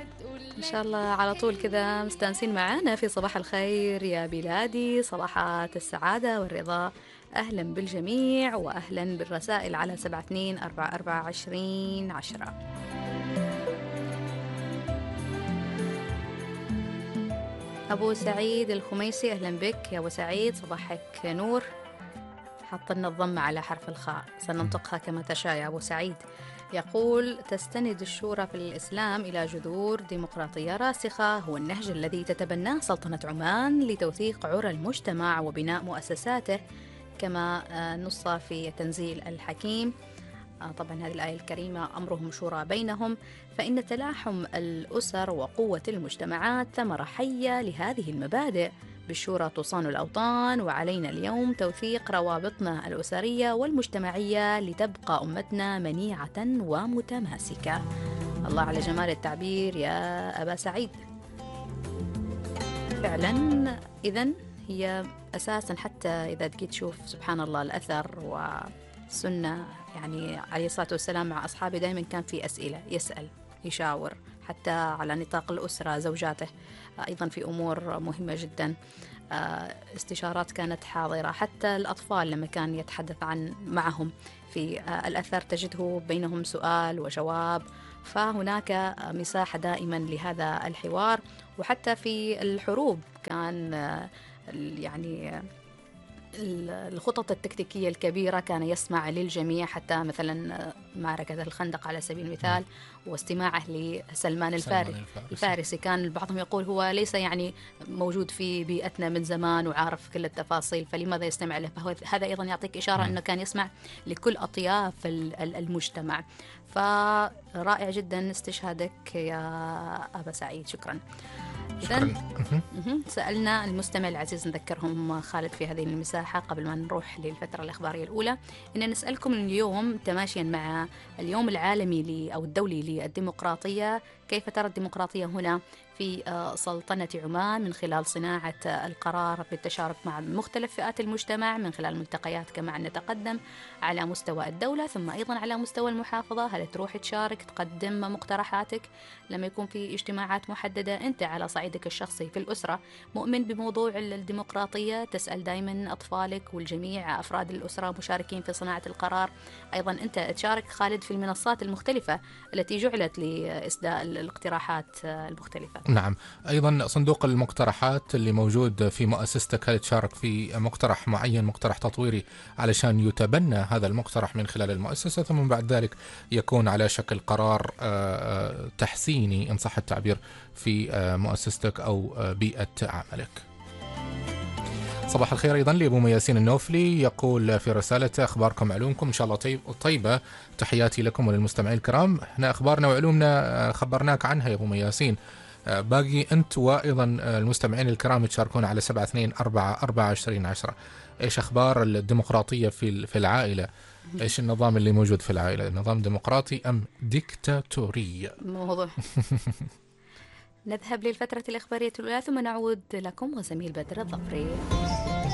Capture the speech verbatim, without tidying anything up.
إن شاء الله على طول كذا مستانسين معانا في صباح الخير يا بلادي، صباحات السعادة والرضا. أهلا بالجميع وأهلا بالرسائل على سبعة اثنين أربعة أربعة عشرين عشرة. أبو سعيد الخميسي أهلا بك يا أبو سعيد، صباحك نور. حط لنا الضمة على حرف الخاء، سننطقها كما تشاء يا أبو سعيد. يقول: تستند الشورى في الإسلام إلى جذور ديمقراطية راسخة، هو النهج الذي تتبناه سلطنة عمان لتوثيق عرى المجتمع وبناء مؤسساته كما نص في تنزيل الحكيم. طبعا هذه الآية الكريمة: أمرهم شورى بينهم، فإن تلاحم الأسر وقوة المجتمعات ثمرة حية لهذه المبادئ. بالشورى تصان الأوطان، وعلينا اليوم توثيق روابطنا الأسرية والمجتمعية لتبقى أمتنا منيعة ومتماسكة. الله على جمال التعبير يا أبا سعيد. فعلا إذن هي أساسا، حتى إذا تجي تشوف سبحان الله الأثر والسنة، يعني عليه الصلاة والسلام مع أصحابه دائما كان في أسئلة، يسأل يشاور، حتى على نطاق الأسرة زوجاته أيضا في أمور مهمة جدا. استشارات كانت حاضرة، حتى الأطفال لما كان يتحدث عن معهم في الأثر تجده بينهم سؤال وجواب، فهناك مساحة دائما لهذا الحوار. وحتى في الحروب كان يعني الخطط التكتيكية الكبيرة كان يسمع للجميع، حتى مثلا معركة الخندق على سبيل المثال واستماعه لسلمان الفارسي الفارسي كان بعضهم يقول هو ليس يعني موجود في بيئتنا من زمان وعارف كل التفاصيل، فلماذا يستمع له؟ فهذا أيضا يعطيك إشارة أنه كان يسمع لكل أطياف المجتمع. فرائع جدا استشهادك يا أبا سعيد، شكرا. شكرا. سألنا المستمع العزيز، نذكرهم خالد في هذه المساحة قبل ما نروح للفترة الإخبارية الأولى، إن نسألكم اليوم تماشيا مع اليوم العالمي أو الدولي للديمقراطية، كيف ترى الديمقراطية هنا في سلطنة عمان من خلال صناعة القرار بالتشارك مع مختلف فئات المجتمع من خلال ملتقيات كما نتقدم على مستوى الدولة، ثم أيضا على مستوى المحافظة. هل تروح تشارك تقدم مقترحاتك لما يكون في اجتماعات محددة؟ أنت على صعيدك الشخصي في الأسرة مؤمن بموضوع الديمقراطية؟ تسأل دائما أطفالك والجميع أفراد الأسرة مشاركين في صناعة القرار؟ أيضا أنت تشارك خالد في المنصات المختلفة التي جعلت لإسداء الاقتراحات المختلفة. نعم، أيضا صندوق المقترحات اللي موجود في مؤسستك، هل تشارك في مقترح معين، مقترح تطويري علشان يتبنى هذا المقترح من خلال المؤسسة، ثم بعد ذلك يكون على شكل قرار تحسيني إن صح التعبير في مؤسستك أو بيئة عملك. صباح الخير أيضا لأبو مياسين النوفلي، يقول في رسالته: أخباركم وعلومكم إن شاء الله طيب طيبة، تحياتي لكم وللمستمعين الكرام. احنا أخبارنا وعلومنا خبرناك عنها يا أبو مياسين، باقي أنت وأيضا المستمعين الكرام تشاركون على سبعة اثنين أربعة أربعة عشرين عشرة. إيش أخبار الديمقراطية في في العائلة؟ إيش النظام اللي موجود في العائلة؟ نظام ديمقراطي أم ديكتاتوري؟ موضوع. نذهب للفترة الإخبارية الأولى ثم نعود لكم وزميل بدر الظفري.